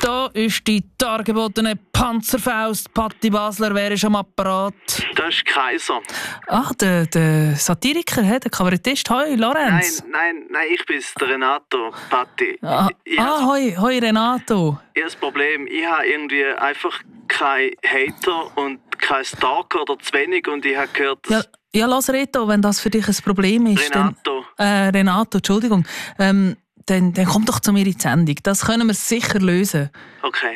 Da ist die dargebotene Panzerfaust. Patti Basler, wer ist am Apparat? Das ist Kaiser. Der Satiriker, der Kabarettist. Hoi, Lorenz. Nein, ich bin's, der Renato, Patti. Hoi, Renato. Ich habe das Problem, ich habe irgendwie einfach keinen Hater und keinen Stalker oder zu wenig und ich habe gehört, dass... Ja, lass Reto, wenn das für dich ein Problem ist. Renato. Renato, Entschuldigung. Dann komm doch zu mir in die Sendung. Das können wir sicher lösen. Okay.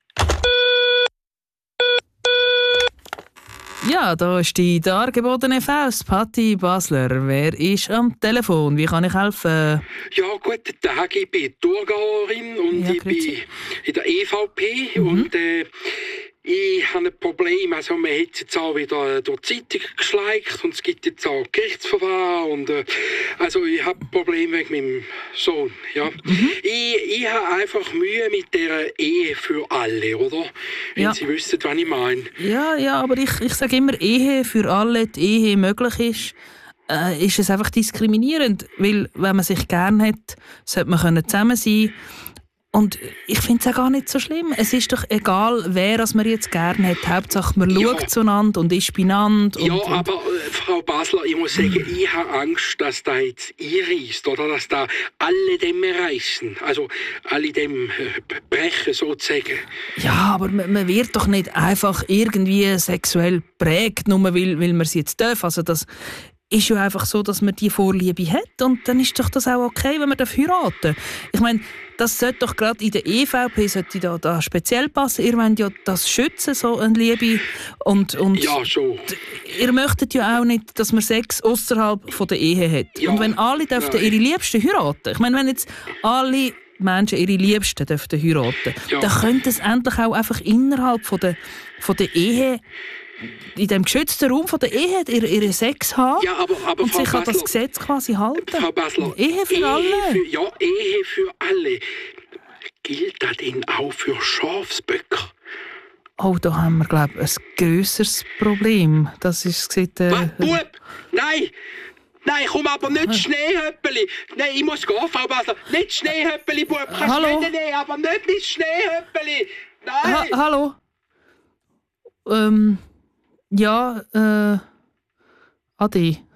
Ja, da ist die dargebotene Faust, Patti Basler. Wer ist am Telefon? Wie kann ich helfen? Ja, guten Tag. Ich bin Thurgauerin und ich bin in der EVP. Und ich habe ein Problem. Also, man hat jetzt auch wieder durch die Zeitung geschleicht und es gibt jetzt auch Gerichtsverfahren. Und, also, ich habe ein Problem wegen meinem Sohn. Ja. Ich habe einfach Mühe mit der Ehe für alle, oder? Wenn Sie wissen, was ich meine. Ja, aber ich sage immer, Ehe für alle, die Ehe möglich ist es einfach diskriminierend. Weil, wenn man sich gern hat, sollte man zusammen sein. Und ich finde es auch gar nicht so schlimm. Es ist doch egal, wer man jetzt gerne hat. Hauptsache, man schaut zueinander und ist beieinander. Aber Frau Basler, ich muss sagen, ich habe Angst, dass da jetzt einreisst oder dass da alle dem reißen. Also alle dem brechen sozusagen. Ja, aber man wird doch nicht einfach irgendwie sexuell prägt, nur weil man es jetzt darf. Also das ist ja einfach so, dass man die Vorliebe hat und dann ist doch das auch okay, wenn man heiraten darf. Ich meine, das sollte doch gerade in der EVP sollte da speziell passen. Ihr wollt ja das schützen, so eine Liebe. Und ja, schon. Ihr möchtet ja auch nicht, dass man Sex außerhalb der Ehe hat. Ja, und wenn alle dürften ihre Liebsten heiraten, ich meine, wenn jetzt alle Menschen ihre Liebsten dürften heiraten, dann könnte es endlich auch einfach innerhalb von der Ehe, in dem geschützten Raum von der Ehe ihre Sex haben aber und Frau sich an Basler, das Gesetz quasi halten. Frau Basler, Ehe für alle. Ehe für alle. Gilt das denn auch für Schafsböcker? Oh, da haben wir, glaube ich, ein grösseres Problem. Das ist Was, Bub? Nein, komm aber nicht Schneehöppeli. Nein, ich muss gehen, Frau Basler. Nicht Schneehöppeli, Bub. Hallo? Nein, aber nicht mit Schneehöppeli. Nein. Hallo? Ade.